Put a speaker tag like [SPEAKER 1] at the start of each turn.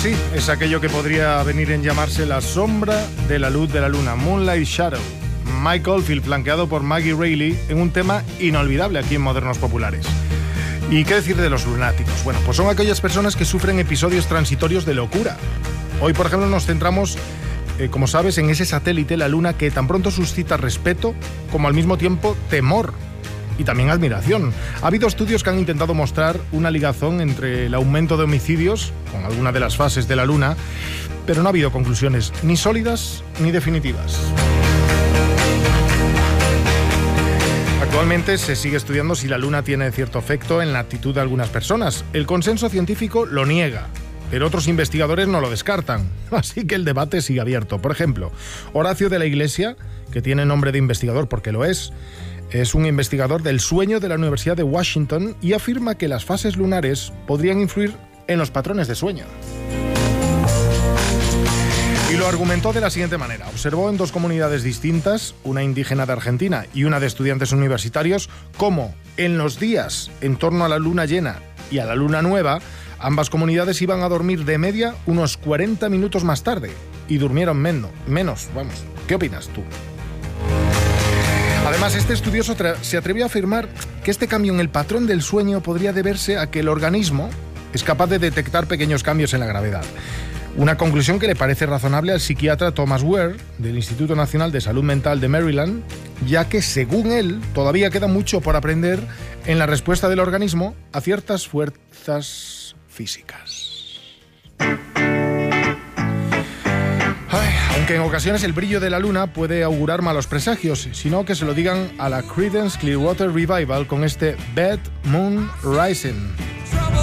[SPEAKER 1] Sí, es aquello que podría venir en llamarse la sombra de la luz de la luna, Moonlight Shadow. Mike Oldfield, flanqueado por Maggie Reilly, en un tema inolvidable aquí en Modernos Populares. ¿Y qué decir de los lunáticos? Bueno, pues son aquellas personas que sufren episodios transitorios de locura. Hoy, por ejemplo, nos centramos, como sabes, en ese satélite, la Luna, que tan pronto suscita respeto como al mismo tiempo temor y también admiración. Ha habido estudios que han intentado mostrar una ligazón entre el aumento de homicidios con alguna de las fases de la Luna, pero no ha habido conclusiones ni sólidas ni definitivas. Actualmente se sigue estudiando si la Luna tiene cierto efecto en la actitud de algunas personas. El consenso científico lo niega, pero otros investigadores no lo descartan. Así que el debate sigue abierto. Por ejemplo, Horacio de la Iglesia, que tiene nombre de investigador porque lo es un investigador del sueño de la Universidad de Washington y afirma que las fases lunares podrían influir en los patrones de sueño. Y lo argumentó de la siguiente manera. Observó en dos comunidades distintas, una indígena de Argentina y una de estudiantes universitarios, cómo en los días en torno a la luna llena y a la luna nueva, ambas comunidades iban a dormir de media unos 40 minutos más tarde y durmieron menos. Vamos, ¿qué opinas tú? Además, este estudioso se atrevió a afirmar que este cambio en el patrón del sueño podría deberse a que el organismo es capaz de detectar pequeños cambios en la gravedad. Una conclusión que le parece razonable al psiquiatra Thomas Ware, del Instituto Nacional de Salud Mental de Maryland, ya que, según él, todavía queda mucho por aprender en la respuesta del organismo a ciertas fuerzas físicas. Aunque en ocasiones el brillo de la luna puede augurar malos presagios, sino que se lo digan a la Creedence Clearwater Revival con este Bad Moon Rising.